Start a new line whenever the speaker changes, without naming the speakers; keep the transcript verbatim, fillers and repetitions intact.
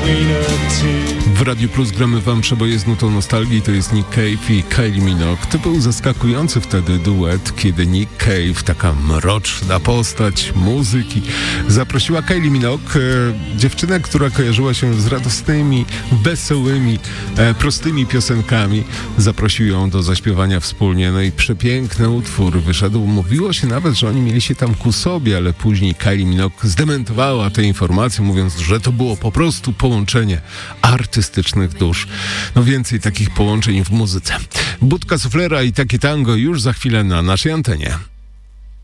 W Radiu Plus gramy wam przeboje z nutą nostalgii. To jest Nick Cave i Kylie Minogue. To był zaskakujący wtedy duet, kiedy Nick Cave, taka mroczna postać muzyki, zaprosiła Kylie Minogue, e, dziewczynę, która kojarzyła się z radosnymi, wesołymi, e, prostymi piosenkami. Zaprosił ją do zaśpiewania wspólnie, no i przepiękny utwór wyszedł. Mówiło się nawet, że oni mieli się tam ku sobie, ale później Kylie Minogue zdementowała te informacje, mówiąc, że to było po prostu połączenie artystycznych dusz. No więcej takich połączeń w muzyce. Budka Suflera i takie tango już za chwilę na naszej antenie.